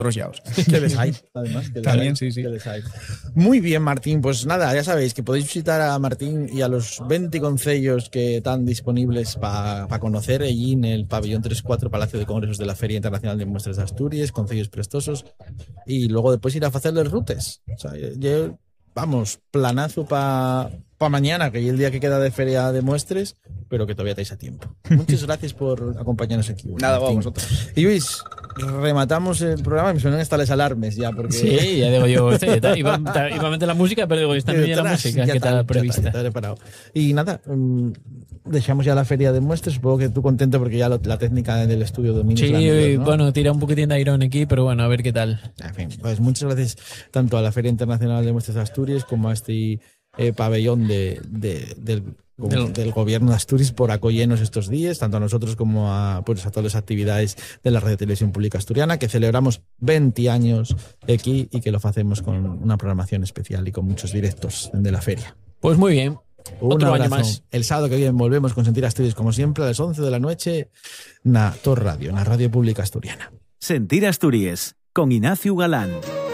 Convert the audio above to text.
Rollaos. Que les hay, además. Que También, les hay, sí. que les hay. Muy bien, Martín. Pues nada, ya sabéis que podéis visitar a Martín y a los 20 concellos que están disponibles para conocer allí en el pabellón 3-4 Palacio de Congresos de la Feria Internacional de Muestras de Asturias, concellos prestosos, y luego después ir a hacerles rutes. O sea, yo, vamos, planazo para mañana, que es el día que queda de Feria de Muestres, pero que todavía estáis a tiempo. Muchas gracias por acompañarnos aquí. Nada, Martín. vosotros. Y Luis, rematamos el programa y me suenan hasta las alarmes ya, porque... Sí, ya digo yo, iba a meter la música, pero digo, esta no viene la música que está prevista. Ya está preparado. Y nada, dejamos ya la feria de muestras. Supongo que tú contento porque ya la técnica del estudio domina. Sí, ¿no? Bueno, tira un poquitín de airón aquí, pero bueno, a ver qué tal. En fin, pues muchas gracias tanto a la Feria Internacional de Muestras de Asturias como a este pabellón del Gobierno de Asturias por acogernos estos días, tanto a nosotros como a todas las actividades de la Radio Televisión Pública Asturiana, que celebramos 20 años aquí y que lo hacemos con una programación especial y con muchos directos de la feria. Pues muy bien. Otro año abrazo. más. El sábado que viene volvemos con Sentir Asturias, como siempre, a las 11 de la noche, na Tor Radio, na Radio Pública Asturiana. Sentir Asturias, con Ignacio Galán.